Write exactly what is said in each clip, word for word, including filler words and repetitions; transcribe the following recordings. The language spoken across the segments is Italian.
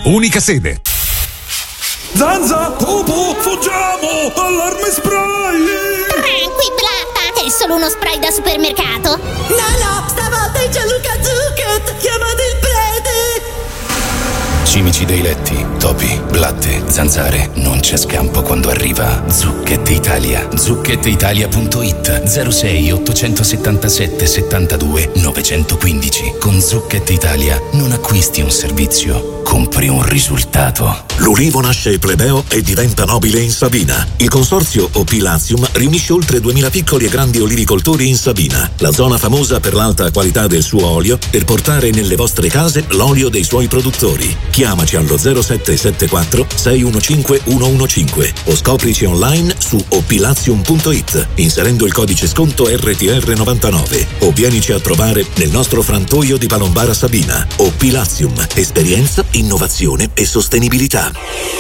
unica sede. Zanza, topo, fuggiamo! Allarme spray! Tranqui, Blatta, è solo uno spray da supermercato. No, no, stavolta è Gianluca Zucchet! Chiamate il prete! Cimici dei letti, topi, blatte, zanzare, non c'è scampo quando arriva Zucchet Italia. zucchet italia punto it zero sei ottocentosettantasette settantadue novecentoquindici. Con Zucchet Italia non acquisti un servizio, compri un risultato. L'ulivo nasce plebeo e diventa nobile in Sabina. Il consorzio O P Latium riunisce oltre duemila piccoli e grandi olivicoltori in Sabina, la zona famosa per l'alta qualità del suo olio, per portare nelle vostre case l'olio dei suoi produttori. Chiamaci allo zero sette sette quattro sei uno cinque uno uno cinque o scoprici online su opilatium punto it inserendo il codice sconto R T R novantanove o vienici a trovare nel nostro frantoio di Palombara Sabina. O P Latium, esperienza, innovazione e sostenibilità.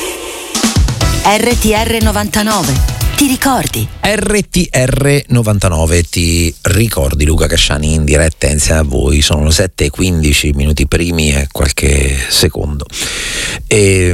R T R novantanove. Ti ricordi? R T R novantanove, ti ricordi? Luca Casciani in diretta insieme a voi. Sono le sette e quindici, minuti primi e qualche secondo. E,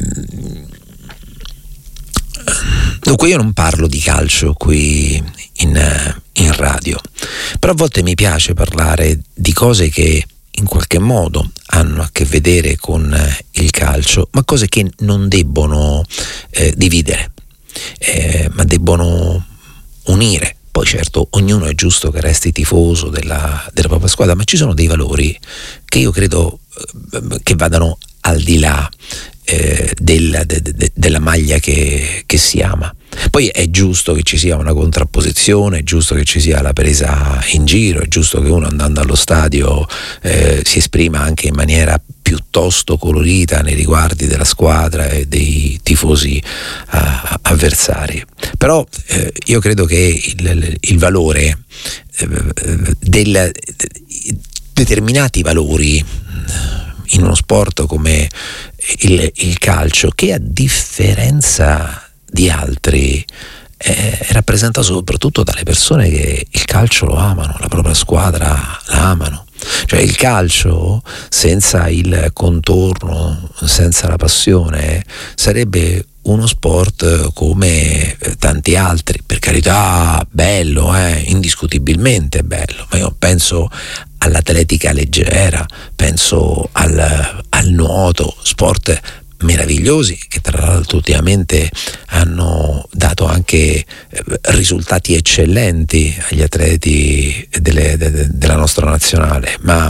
dunque io non parlo di calcio qui in, in radio, però a volte mi piace parlare di cose che in qualche modo hanno a che vedere con il calcio, ma cose che non debbono eh, dividere. Eh, ma debbono unire. Poi certo ognuno è giusto che resti tifoso della, della propria squadra, ma ci sono dei valori che io credo eh, che vadano al di là eh, del, de, de, della maglia che, che si ama. Poi è giusto che ci sia una contrapposizione, è giusto che ci sia la presa in giro, è giusto che uno andando allo stadio eh, si esprima anche in maniera piuttosto colorita nei riguardi della squadra e dei tifosi uh, avversari. Però eh, io credo che il, il valore eh, del, de, determinati valori in uno sport come il, il calcio, che a differenza di altri è rappresentato soprattutto dalle persone che il calcio lo amano, la propria squadra la amano. Cioè il calcio senza il contorno, senza la passione, sarebbe uno sport come tanti altri. Per carità, bello, eh, indiscutibilmente bello, ma io penso all'atletica leggera, penso al, al nuoto, sport meravigliosi che tra l'altro ultimamente hanno dato anche risultati eccellenti agli atleti delle, de, de, della nostra nazionale, ma,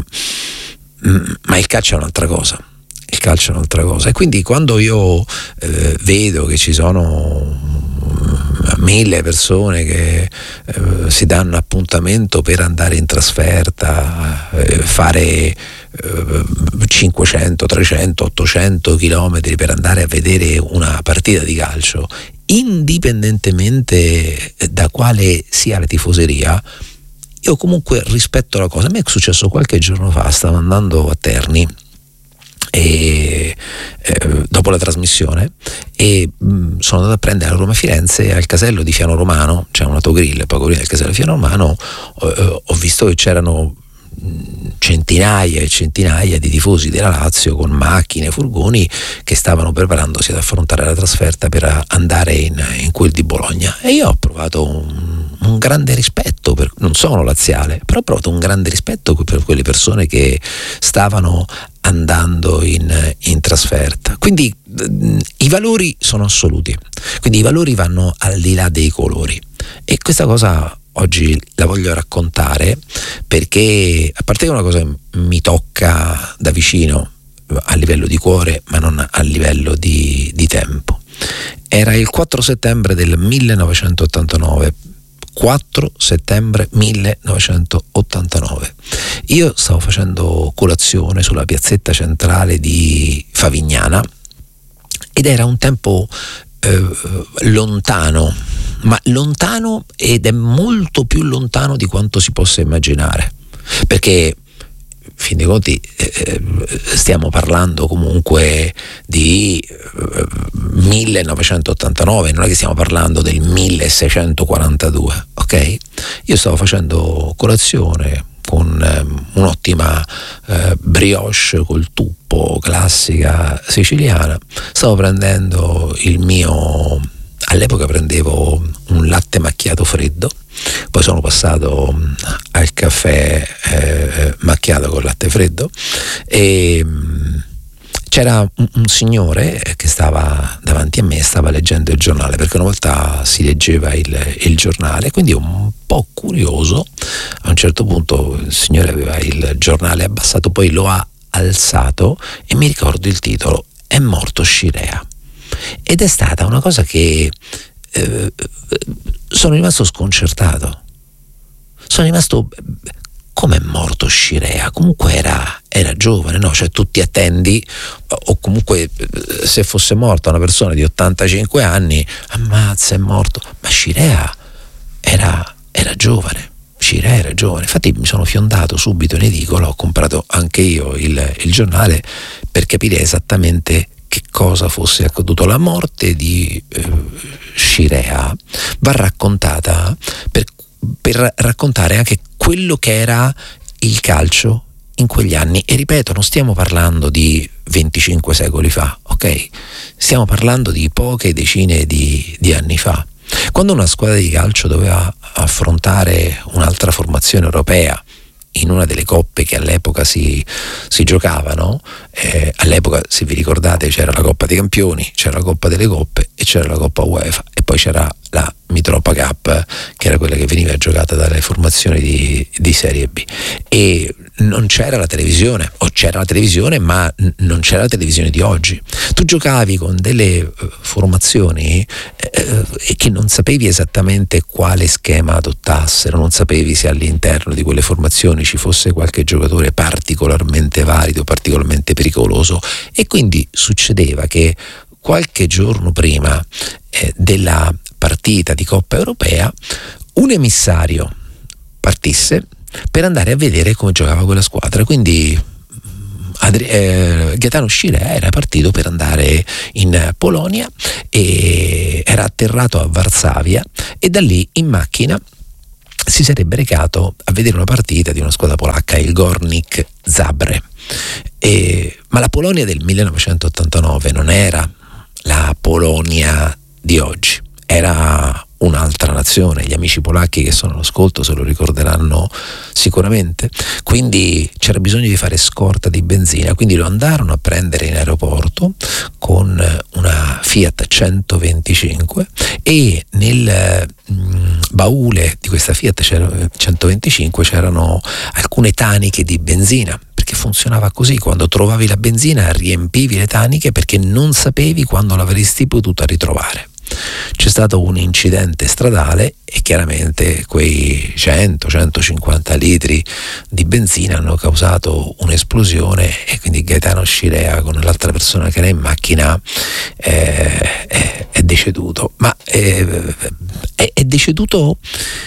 ma il calcio è un'altra cosa. Il calcio è un'altra cosa, e quindi quando io eh, vedo che ci sono mille persone che eh, si danno appuntamento per andare in trasferta, eh, fare eh, cinquecento, trecento, ottocento chilometri per andare a vedere una partita di calcio, indipendentemente da quale sia la tifoseria, io comunque rispetto la cosa. A me è successo qualche giorno fa, stavo andando a Terni e eh, dopo la trasmissione e mh, sono andato a prendere a Roma Firenze al casello di Fiano Romano, c'è un autogrill poco prima del casello di Fiano Romano, eh, ho visto che c'erano centinaia e centinaia di tifosi della Lazio con macchine, furgoni che stavano preparandosi ad affrontare la trasferta per andare in, in quel di Bologna, e io ho provato un, un grande rispetto per, non sono laziale, però ho provato un grande rispetto per quelle persone che stavano andando in, in trasferta. Quindi mh, i valori sono assoluti, quindi i valori vanno al di là dei colori, e questa cosa oggi la voglio raccontare perché, a parte che è una cosa che mi tocca da vicino a livello di cuore, ma non a livello di, di tempo. Era il quattro settembre del millenovecentottantanove, quattro settembre millenovecentottantanove. Io stavo facendo colazione sulla piazzetta centrale di Favignana ed era un tempo eh, lontano, ma lontano, ed è molto più lontano di quanto si possa immaginare, perché in fin dei conti eh, stiamo parlando comunque di eh, millenovecentottantanove, non è che stiamo parlando del milleseicentoquarantadue, ok? Io stavo facendo colazione con eh, un'ottima eh, brioche col tuppo classico classica siciliana, stavo prendendo il mio, all'epoca prendevo un latte macchiato freddo, poi sono passato al caffè eh, macchiato con latte freddo e mh, c'era un, un signore che stava davanti a me, stava leggendo il giornale, perché una volta si leggeva il, il giornale, quindi un po' curioso, a un certo punto il signore aveva il giornale abbassato, poi lo ha alzato e mi ricordo il titolo: È morto Scirea. Ed è stata una cosa che eh, sono rimasto sconcertato, sono rimasto... come è morto Scirea? Comunque era, era giovane, no? Cioè tu ti attendi, o comunque se fosse morta una persona di ottantacinque anni, ammazza, è morto, ma Scirea era, era giovane, Scirea era giovane. Infatti mi sono fiondato subito in edicola, ho comprato anche io il, il giornale per capire esattamente che cosa fosse accaduto. La morte di eh, Scirea va raccontata per per raccontare anche quello che era il calcio in quegli anni, e ripeto, non stiamo parlando di venticinque secoli fa, ok? Stiamo parlando di poche decine di, di anni fa, quando una squadra di calcio doveva affrontare un'altra formazione europea in una delle coppe che all'epoca si, si giocavano. Eh, all'epoca, se vi ricordate, c'era la Coppa dei Campioni, c'era la Coppa delle Coppe e c'era la Coppa UEFA, e poi c'era la Mitropa Cup, che era quella che veniva giocata dalle formazioni di, di Serie B, e non c'era la televisione, o c'era la televisione ma n- non c'era la televisione di oggi. Tu giocavi con delle uh, formazioni eh, e che non sapevi esattamente quale schema adottassero, non sapevi se all'interno di quelle formazioni ci fosse qualche giocatore particolarmente valido, particolarmente pericoloso, e quindi succedeva che qualche giorno prima eh, della partita di Coppa Europea un emissario partisse per andare a vedere come giocava quella squadra. Quindi Adri- eh, Gaetano Scirea era partito per andare in Polonia e era atterrato a Varsavia, e da lì in macchina si sarebbe recato a vedere una partita di una squadra polacca, il Górnik Zabrze. E, ma la Polonia del millenovecentottantanove non era la Polonia di oggi, era un'altra nazione. Gli amici polacchi che sono all'ascolto se lo ricorderanno sicuramente. Quindi c'era bisogno di fare scorta di benzina, quindi lo andarono a prendere in aeroporto con una Fiat centoventicinque, e nel mh, baule di questa Fiat centoventicinque c'erano alcune taniche di benzina, perché funzionava così: quando trovavi la benzina riempivi le taniche, perché non sapevi quando l'avresti potuta ritrovare. C'è stato un incidente stradale e chiaramente quei cento centocinquanta litri di benzina hanno causato un'esplosione, e quindi Gaetano Scirea con l'altra persona che era in macchina eh, è, è deceduto. Ma eh, è, è deceduto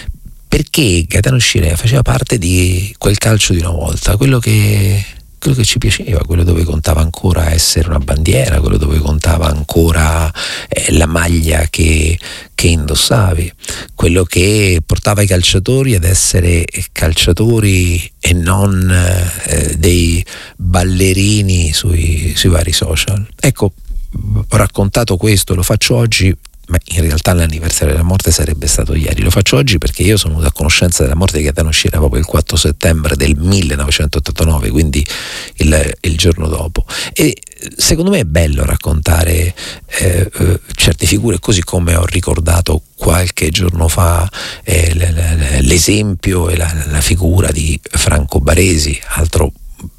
perché Gaetano Scirea faceva parte di quel calcio di una volta, quello che quello che ci piaceva, quello dove contava ancora essere una bandiera, quello dove contava ancora eh, la maglia che, che indossavi, quello che portava i calciatori ad essere calciatori e non eh, dei ballerini sui, sui vari social. Ecco, ho raccontato questo, lo faccio oggi, ma in realtà l'anniversario della morte sarebbe stato ieri. Lo faccio oggi perché io sono venuto a conoscenza della morte di Gaetano Scirea proprio il quattro settembre del millenovecentottantanove, quindi il, il giorno dopo. E secondo me è bello raccontare eh, eh, certe figure, così come ho ricordato qualche giorno fa eh, l- l- l'esempio e la, la figura di Franco Baresi, altro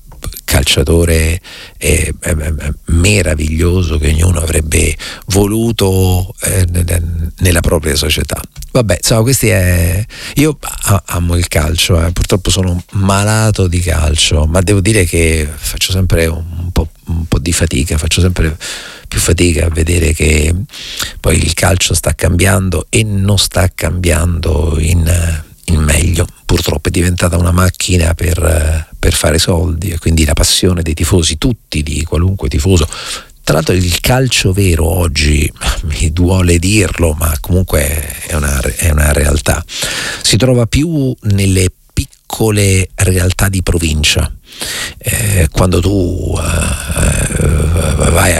calciatore eh, eh, meraviglioso che ognuno avrebbe voluto eh, nella propria società. Vabbè, insomma, questi è... io amo il calcio, eh. Purtroppo sono malato di calcio, ma devo dire che faccio sempre un po', un po' di fatica, faccio sempre più fatica a vedere che poi il calcio sta cambiando, e non sta cambiando in in meglio. Purtroppo è diventata una macchina per, per fare soldi, e quindi la passione dei tifosi, tutti, di qualunque tifoso. Tra l'altro il calcio vero oggi, mi duole dirlo, ma comunque è una, è una realtà, si trova più nelle piccole realtà di provincia. Eh, quando tu eh,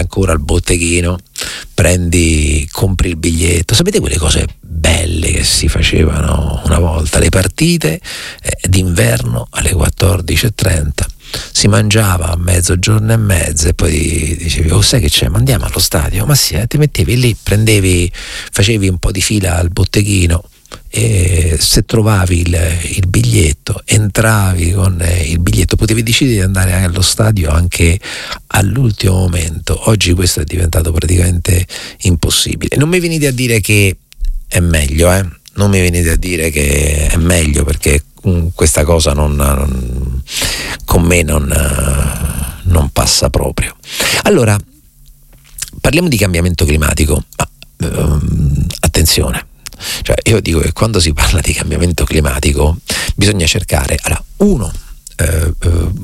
ancora al botteghino, prendi, compri il biglietto. Sapete quelle cose belle che si facevano una volta, le partite eh, d'inverno alle quattordici e trenta, si mangiava a mezzogiorno e mezzo e poi dicevi: oh, sai che c'è, ma andiamo allo stadio? Ma sì, eh, ti mettevi lì, prendevi, facevi un po' di fila al botteghino e se trovavi il, il biglietto, entravi con il biglietto, potevi decidere di andare allo stadio anche all'ultimo momento. Oggi questo è diventato praticamente impossibile. Non mi venite a dire che è meglio, eh? Non mi venite a dire che è meglio, perché questa cosa non, non con me non, non passa proprio. Allora, parliamo di cambiamento climatico. Ma, um, attenzione, cioè io dico che quando si parla di cambiamento climatico bisogna cercare, allora, uno, eh,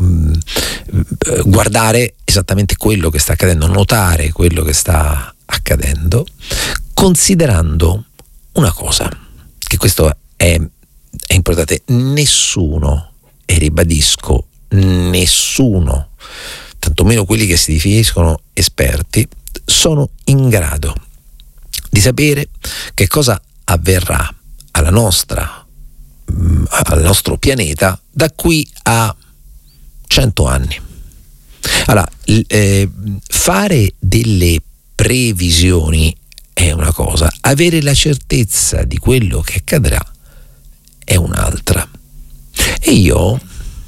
eh, guardare esattamente quello che sta accadendo, notare quello che sta accadendo, considerando una cosa, che questo è, è importante: nessuno, e ribadisco, nessuno, tantomeno quelli che si definiscono esperti, sono in grado di sapere che cosa avverrà alla nostra, al nostro pianeta da qui a cento anni. Allora, eh, fare delle previsioni è una cosa, avere la certezza di quello che accadrà è un'altra. E io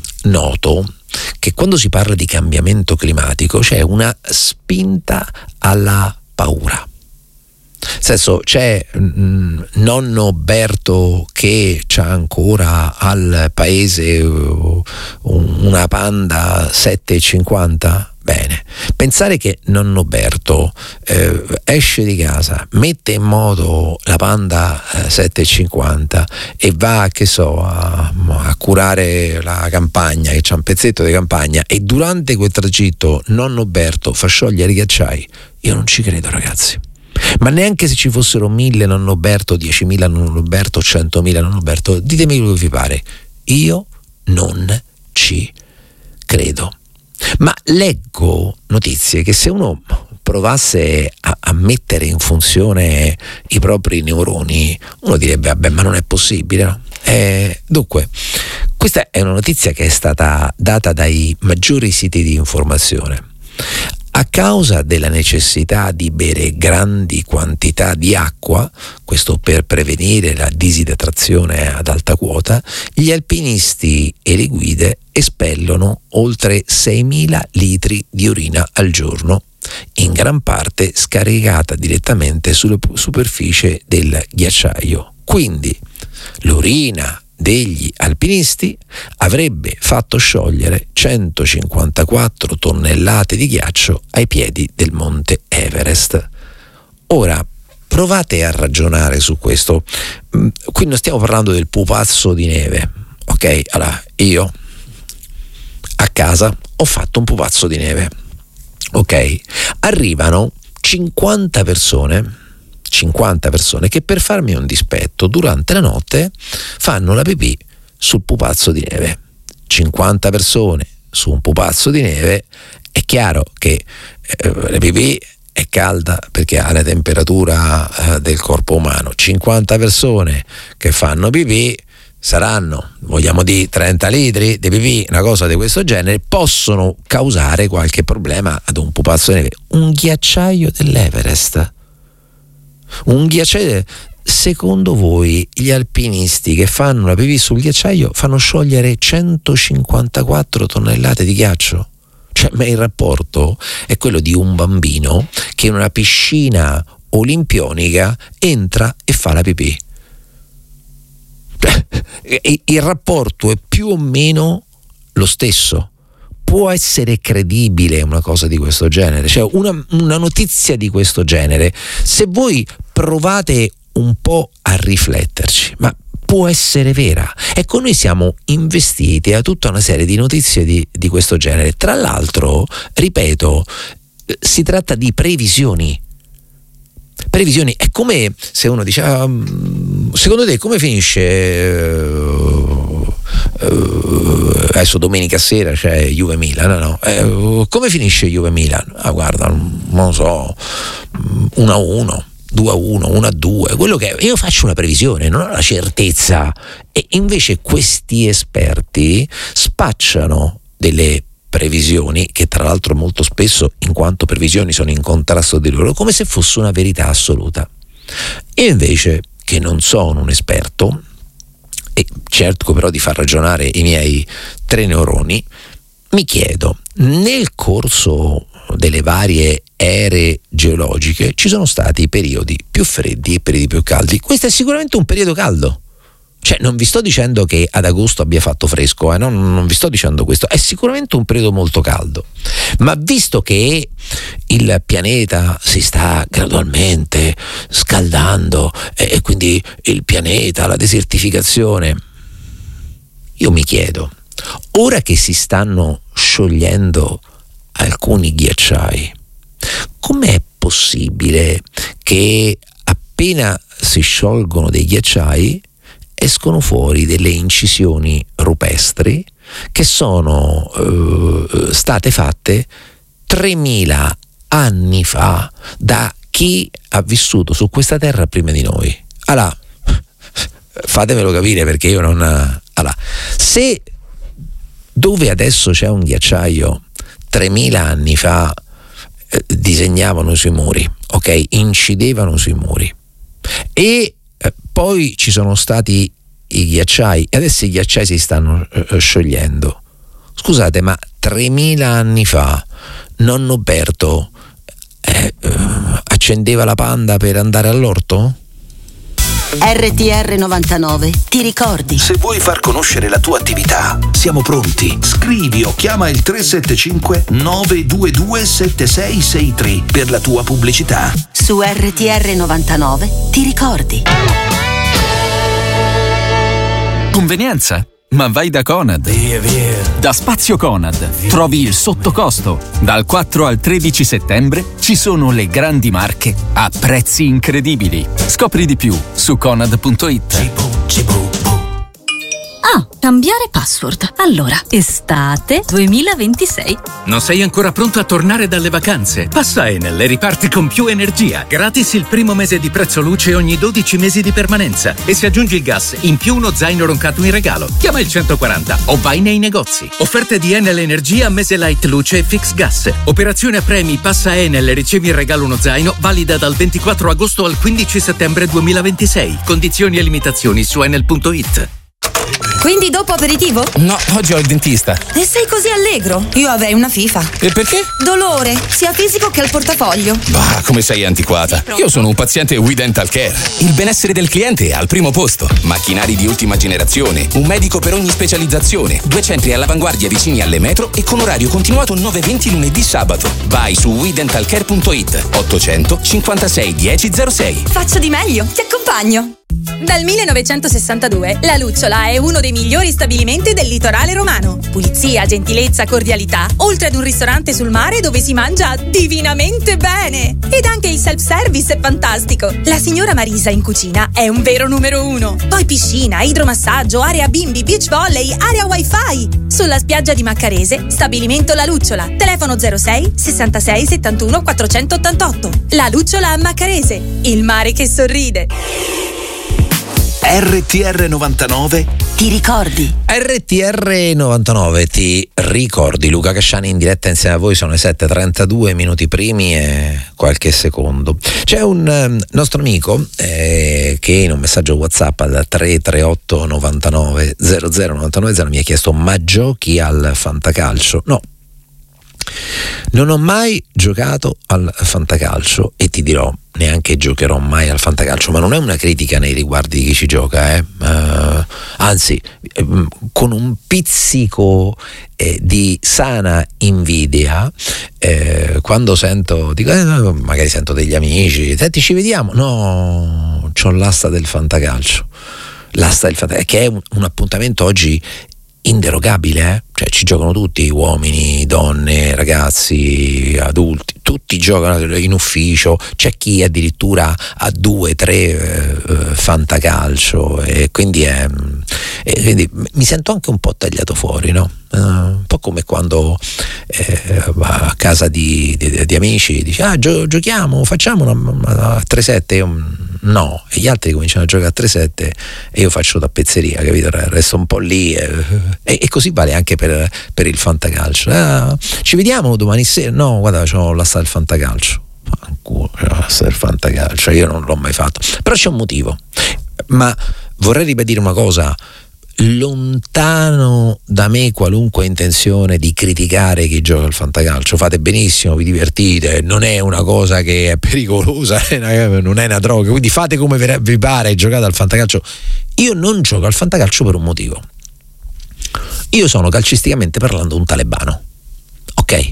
noto che quando si parla di cambiamento climatico c'è una spinta alla paura. Nel senso, c'è mh, nonno Berto che c'ha ancora al paese uh, una Panda sette e cinquanta. Bene, pensare che nonno Berto eh, esce di casa, mette in moto la Panda eh, sette e cinquanta e va, che so, a, a curare la campagna, che c'ha un pezzetto di campagna, e durante quel tragitto nonno Berto fa sciogliere i ghiacciai, io non ci credo, ragazzi. Ma neanche se ci fossero mille nonno Berto, diecimila nonno Berto, centomila nonno Berto, ditemi quello che vi pare, io non ci credo. Ma leggo notizie che se uno provasse a, a mettere in funzione i propri neuroni, uno direbbe: vabbè, ma non è possibile, no? Eh, dunque, questa è una notizia che è stata data dai maggiori siti di informazione. A causa della necessità di bere grandi quantità di acqua, questo per prevenire la disidratazione ad alta quota, gli alpinisti e le guide espellono oltre seimila litri di urina al giorno, in gran parte scaricata direttamente sulla superficie del ghiacciaio. Quindi l'urina degli alpinisti avrebbe fatto sciogliere centocinquantaquattro tonnellate di ghiaccio ai piedi del monte Everest. Ora, provate a ragionare su questo. Qui non stiamo parlando del pupazzo di neve, ok? Allora, io a casa ho fatto un pupazzo di neve, ok? Arrivano cinquanta persone cinquanta persone che per farmi un dispetto durante la notte fanno la pipì sul pupazzo di neve. cinquanta persone su un pupazzo di neve, è chiaro che eh, la pipì è calda perché ha la temperatura eh, del corpo umano. cinquanta persone che fanno pipì saranno, vogliamo dire, trenta litri di pipì, una cosa di questo genere, possono causare qualche problema ad un pupazzo di neve. Un ghiacciaio dell'Everest, un ghiacciaio. Secondo voi gli alpinisti che fanno la pipì sul ghiacciaio fanno sciogliere centocinquantaquattro tonnellate di ghiaccio? Cioè, ma il rapporto è quello di un bambino che in una piscina olimpionica entra e fa la pipì. Il rapporto è più o meno lo stesso. Può essere credibile una cosa di questo genere? Cioè, una, una notizia di questo genere, se voi provate un po' a rifletterci, ma può essere vera? Ecco, noi siamo investiti a tutta una serie di notizie di, di questo genere. Tra l'altro, ripeto, si tratta di previsioni. Previsioni, è come se uno dice: ah, secondo te come finisce uh, uh, adesso domenica sera c'è Juve Milan, no? Uh, come finisce Juve Milan? Ah, guarda, non lo so, uno a uno, due a uno, uno a due, quello che è. Io faccio una previsione, non ho la certezza, e invece questi esperti spacciano delle previsioni che tra l'altro molto spesso, in quanto previsioni, sono in contrasto di loro, come se fosse una verità assoluta. Io invece, che non sono un esperto e cerco però di far ragionare i miei tre neuroni, mi chiedo, nel corso delle varie ere geologiche ci sono stati periodi più freddi e periodi più caldi. Questo è sicuramente un periodo caldo. Cioè, non vi sto dicendo che ad agosto abbia fatto fresco, eh? no, non vi sto dicendo questo, è sicuramente un periodo molto caldo, ma visto che il pianeta si sta gradualmente scaldando e, e quindi il pianeta, la desertificazione, io mi chiedo, ora che si stanno sciogliendo alcuni ghiacciai, com'è possibile che appena si sciolgono dei ghiacciai escono fuori delle incisioni rupestri che sono eh, state fatte tremila anni fa da chi ha vissuto su questa terra prima di noi? Allora, fatemelo capire, perché io non... Allora, se dove adesso c'è un ghiacciaio tremila anni fa eh, disegnavano sui muri, ok? Incidevano sui muri, e Eh, poi ci sono stati i ghiacciai e adesso i ghiacciai si stanno eh, sciogliendo. Scusate, ma tremila anni fa nonno Berto eh, eh, accendeva la Panda per andare all'orto? R T R novantanove, ti ricordi? Se vuoi far conoscere la tua attività, siamo pronti. Scrivi o chiama il tre sette cinque nove due due sette sei sei tre per la tua pubblicità. Su R T R novantanove ti ricordi? Convenienza? Ma vai da Conad. Via, via. Da Spazio Conad trovi il sottocosto. Dal quattro al tredici settembre ci sono le grandi marche a prezzi incredibili. Scopri di più su conad punto it. Cibo, cibo. Ah, cambiare password. Allora, estate duemilaventisei. Non sei ancora pronto a tornare dalle vacanze? Passa Enel e riparti con più energia. Gratis il primo mese di prezzo luce ogni dodici mesi di permanenza. E se aggiungi il gas, in più uno zaino roncato in regalo. Chiama il centoquaranta o vai nei negozi. Offerte di Enel Energia, mese light luce e fix gas. Operazione a premi, passa Enel e ricevi in regalo uno zaino, valida dal ventiquattro agosto al quindici settembre duemilaventisei. Condizioni e limitazioni su enel punto it. Quindi dopo aperitivo? No, oggi ho il dentista. E sei così allegro? Io avrei una FIFA. E perché? Dolore, sia fisico che al portafoglio. Bah, come sei antiquata. Io sono un paziente We Dental Care. Il benessere del cliente è al primo posto. Macchinari di ultima generazione, un medico per ogni specializzazione, due centri all'avanguardia vicini alle metro e con orario continuato nove venti lunedì sabato. Vai su we dental care punto it. ottocento cinquantasei dieci zero sei. Faccio di meglio, ti accompagno. Dal millenovecentosessantadue la Lucciola è uno dei migliori stabilimenti del litorale romano. Pulizia, gentilezza, cordialità, oltre ad un ristorante sul mare dove si mangia divinamente bene. Ed anche il self-service è fantastico. La signora Marisa in cucina è un vero numero uno. Poi piscina, idromassaggio, area bimbi, beach volley, area wifi. Sulla spiaggia di Maccarese, stabilimento La Lucciola. Telefono zero sei sessantasei settantuno quattrocentottantotto. La Lucciola a Maccarese, il mare che sorride. R T R novantanove ti ricordi? R T R novantanove ti ricordi. Luca Casciani in diretta insieme a voi, sono le sette e trentadue minuti primi e qualche secondo. C'è un um, nostro amico eh, che in un messaggio WhatsApp al tre tre otto novantanove zero zero novantanove zero mi ha chiesto: ma giochi al fantacalcio? No, non ho mai giocato al fantacalcio e ti dirò, neanche giocherò mai al fantacalcio, ma non è una critica nei riguardi di chi ci gioca, eh? uh, anzi eh, con un pizzico eh, di sana invidia, eh, quando sento, dico, eh, magari sento degli amici, senti ci vediamo, no, c'ho l'asta del fantacalcio, l'asta del fantacalcio, che è un, un appuntamento oggi inderogabile, eh? Cioè ci giocano tutti, uomini, donne, ragazzi, adulti, tutti tutti giocano in ufficio, c'è chi addirittura ha due, tre eh, fantacalcio, e quindi, è, e quindi mi sento anche un po' tagliato fuori, no? Uh, un po' come quando eh, a casa di, di, di amici dici ah gio- giochiamo, facciamo una, una, a tre sette, io no, e gli altri cominciano a giocare a tre sette e io faccio tappezzeria, capito? Resto un po' lì e, e, e così vale anche per, per il fantacalcio. Ah, ci vediamo domani sera? No, guarda, c'ho l'asta del fantacalcio. Fanculo, l'asta del fantacalcio, io non l'ho mai fatto, però c'è un motivo. Ma vorrei ribadire una cosa: lontano da me qualunque intenzione di criticare chi gioca al fantacalcio. Fate benissimo, vi divertite, non è una cosa che è pericolosa, non è una droga, quindi fate come vi pare, giocate al fantacalcio. Io non gioco al fantacalcio per un motivo: io sono, calcisticamente parlando, un talebano, ok?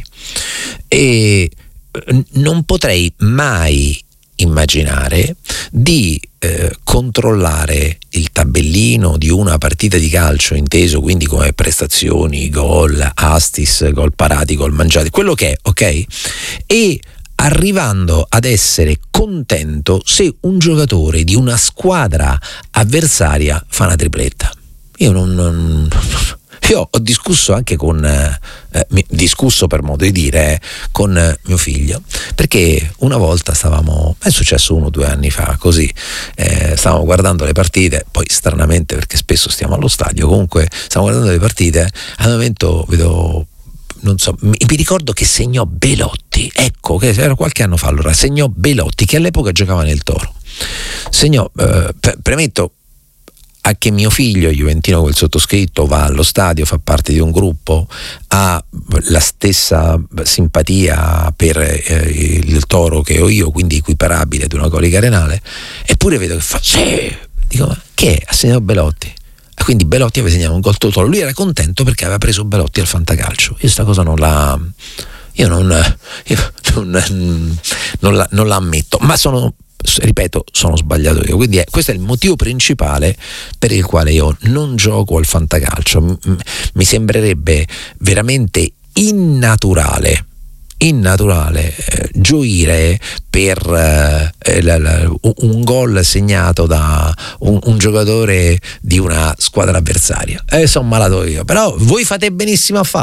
E non potrei mai immaginare di eh, controllare il tabellino di una partita di calcio, inteso quindi come prestazioni, gol, assist, gol parati, gol mangiati, quello che è, ok? E arrivando ad essere contento se un giocatore di una squadra avversaria fa una tripletta. Io non, non io ho discusso anche con eh, discusso per modo di dire eh, con eh, mio figlio, perché una volta stavamo, è successo uno o due anni fa, così eh, stavamo guardando le partite, poi stranamente perché spesso stiamo allo stadio, comunque stavamo guardando le partite, al momento vedo, non so, mi, mi ricordo che segnò Belotti, ecco, che era qualche anno fa, allora segnò Belotti, che all'epoca giocava nel Toro, segnò, eh, pre- premetto a che mio figlio, juventino quel sottoscritto, va allo stadio, fa parte di un gruppo, ha la stessa simpatia per eh, il Toro che ho io, quindi equiparabile ad una colica renale, eppure vedo che fa sì, dico ma che è? Ha segnato Belotti. E quindi Belotti aveva segnato un gol Toro, lui era contento perché aveva preso Belotti al fantacalcio. Io sta cosa non la io non, io non, non, la, non la ammetto, ma sono, ripeto, sono sbagliato io, quindi è, questo è il motivo principale per il quale io non gioco al fantacalcio. M- mi sembrerebbe veramente innaturale innaturale eh, gioire per eh, la, la, un gol segnato da un, un giocatore di una squadra avversaria. Eh, sono malato io, però voi fate benissimo a farlo.